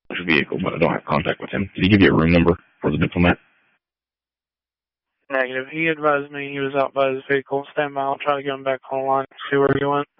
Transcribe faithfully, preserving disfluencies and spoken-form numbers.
his vehicle, but I don't have contact with him. Did he give you a room number for the Diplomat? Negative. He advised me he was out by his vehicle. Stand by. I'll try to get him back on the line and see where he went.